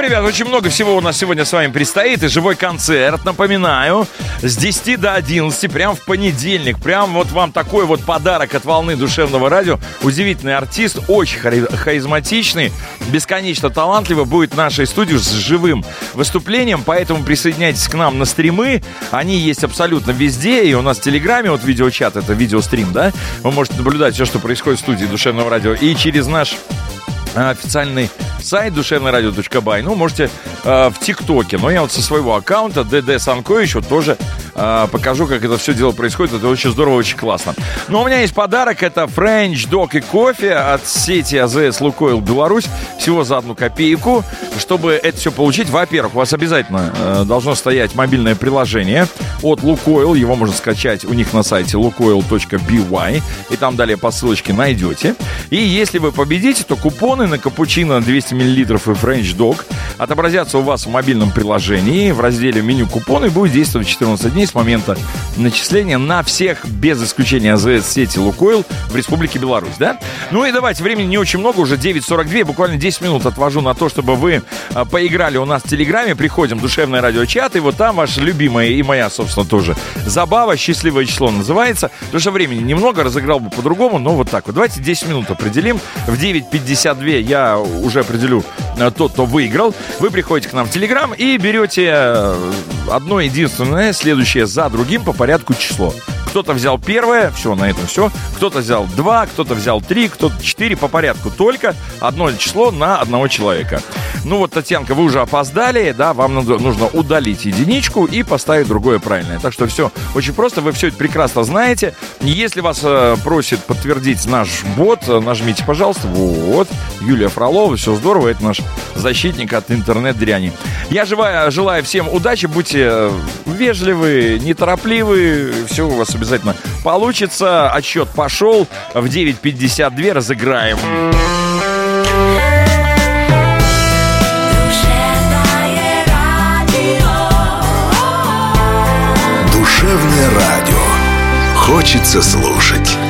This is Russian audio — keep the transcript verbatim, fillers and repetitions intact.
ребят, очень много всего у нас сегодня с вами предстоит. И живой концерт, напоминаю, с десяти до одиннадцати, прям в понедельник. Прям вот вам такой вот подарок от волны душевного радио. Удивительный артист, очень харизматичный, бесконечно талантливый, будет в нашей студии с живым выступлением. Поэтому присоединяйтесь к нам на стримы. Они есть абсолютно везде. И у нас в Телеграме, вот видеочат, это видеострим, да? Вы можете наблюдать все, что происходит в студии душевного радио. И через наш официальный сайт душевное радио точка бай. Ну, можете э, в ТикТоке. Но я вот со своего аккаунта ДД Санкович вот тоже э, покажу, как это все дело происходит. Это очень здорово, очень классно. Но у меня есть подарок. Это French Dog и кофе от сети АЗС Лукойл Беларусь. Всего за одну копейку. Чтобы это все получить, во-первых, у вас обязательно э, должно стоять мобильное приложение от Лукойл. Его можно скачать у них на сайте лукойл точка бай. И там далее по ссылочке найдете. И если вы победите, то купоны на капучино двести миллилитров и French Dog отобразятся у вас в мобильном приложении в разделе меню купоны и будет действовать четырнадцать дней с момента начисления на всех, без исключения АЗС-сети Лукойл в Республике Беларусь, да? Ну и давайте, времени не очень много, уже девять сорок два, буквально десять минут отвожу на то, чтобы вы а, поиграли у нас в Телеграме, приходим в душевное радиочат, и вот там ваша любимая и моя, собственно, тоже забава, счастливое число называется, потому что времени немного, разыграл бы по-другому, но вот так вот. Давайте десять минут определим, в девять пятьдесят два я уже определю а, тот, кто выиграл. Вы приходите к нам в Телеграм и берете одно единственное, следующее за другим по порядку число. Кто-то взял первое, все, на этом все. Кто-то взял два, кто-то взял три, кто-то четыре, по порядку. Только одно число на одного человека. Ну вот, Татьянка, вы уже опоздали, да, вам надо, нужно удалить единичку и поставить другое правильное. Так что все очень просто, вы все это прекрасно знаете. Если вас э, просит подтвердить наш бот, нажмите, пожалуйста, вот, Юлия Фролова, все здорово, это наш защитник от интернет-дряни. Я желаю, желаю всем удачи, будьте вежливы, неторопливы, все у вас обязательно получится. Отсчет пошел, в девять пятьдесят два разыграем. Душевное радио. Хочется слушать.